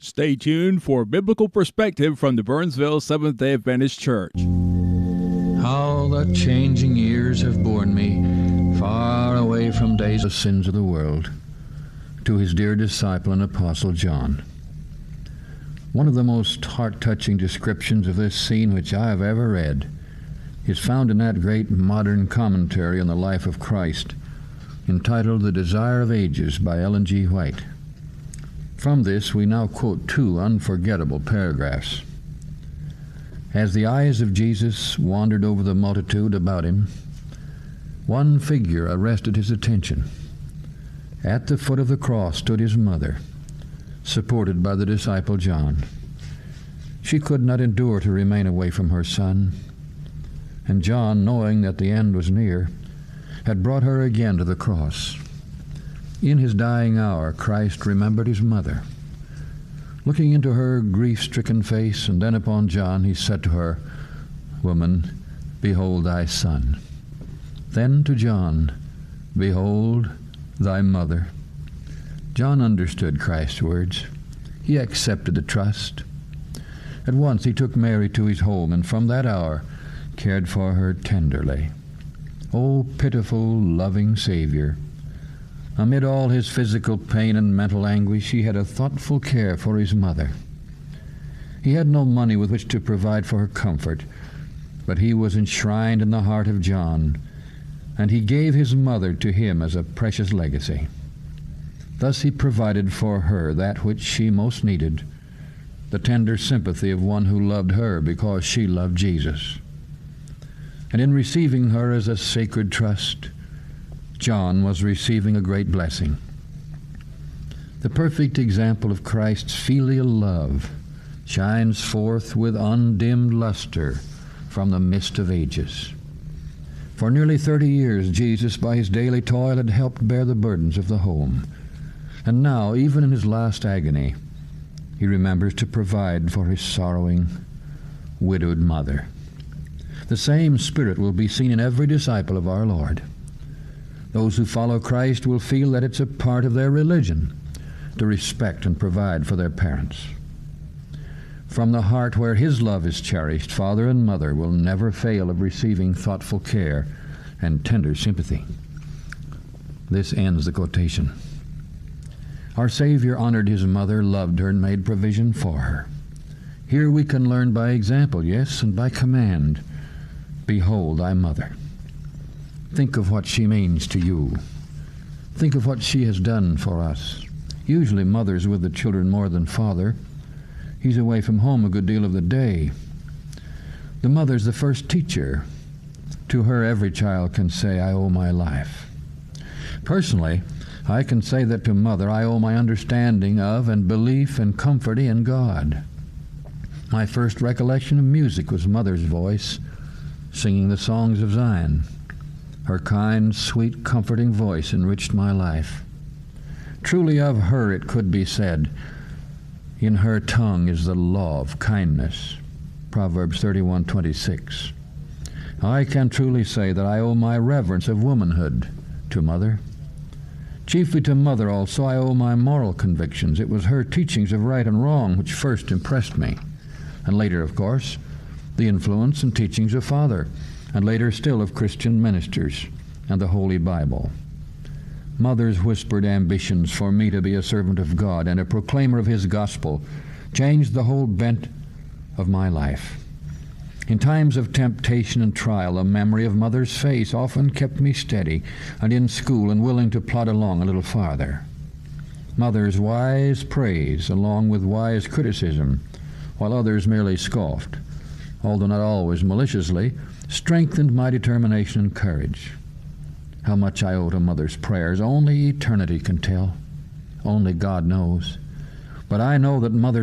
Stay tuned for Biblical Perspective from the Burnsville Seventh-day Adventist Church. How the changing years have borne me far away from days of sins of the world to his dear disciple and apostle John. One of the most heart-touching descriptions of this scene which I have ever read is found in that great modern commentary on the life of Christ entitled The Desire of Ages by Ellen G. White. From this we now quote two unforgettable paragraphs. As the eyes of Jesus wandered over the multitude about him, one figure arrested his attention. At the foot of the cross stood his mother, supported by the disciple John. She could not endure to remain away from her son, and John, knowing that the end was near, had brought her again to the cross. In his dying hour, Christ remembered his mother. Looking into her grief-stricken face and then upon John, he said to her, "Woman, behold thy son." Then to John, "Behold thy mother." John understood Christ's words. He accepted the trust. At once he took Mary to his home, and from that hour cared for her tenderly. O pitiful, loving Savior! Amid all his physical pain and mental anguish, he had a thoughtful care for his mother. He had no money with which to provide for her comfort, but he was enshrined in the heart of John, and he gave his mother to him as a precious legacy. Thus he provided for her that which she most needed, the tender sympathy of one who loved her because she loved Jesus. And in receiving her as a sacred trust, John was receiving a great blessing. The perfect example of Christ's filial love shines forth with undimmed luster from the mist of ages. For nearly 30 years, Jesus, by his daily toil, had helped bear the burdens of the home. And now, even in his last agony, he remembers to provide for his sorrowing, widowed mother. The same spirit will be seen in every disciple of our Lord. Those who follow Christ will feel that it's a part of their religion to respect and provide for their parents. From the heart where his love is cherished, father and mother will never fail of receiving thoughtful care and tender sympathy. This ends the quotation. Our Savior honored his mother, loved her, and made provision for her. Here we can learn by example, yes, and by command. Behold thy mother. Think of what she means to you. Think of what she has done for us. Usually mother's with the children more than father. He's away from home a good deal of the day. The mother's the first teacher. To her, every child can say, "I owe my life." Personally, I can say that to mother I owe my understanding of and belief and comfort in God. My first recollection of music was mother's voice, singing the songs of Zion. Her kind, sweet, comforting voice enriched my life. Truly of her it could be said, "In her tongue is the law of kindness." Proverbs 31:26. I can truly say that I owe my reverence of womanhood to mother. Chiefly to mother also I owe my moral convictions. It was her teachings of right and wrong which first impressed me, and later, of course, the influence and teachings of father, and later still of Christian ministers and the Holy Bible. Mother's whispered ambitions for me to be a servant of God and a proclaimer of his gospel changed the whole bent of my life. In times of temptation and trial, the memory of mother's face often kept me steady and in school and willing to plod along a little farther. Mother's wise praise, along with wise criticism, while others merely scoffed, although not always maliciously, strengthened my determination and courage. How much I owe to mother's prayers, only eternity can tell. Only God knows. But I know that mother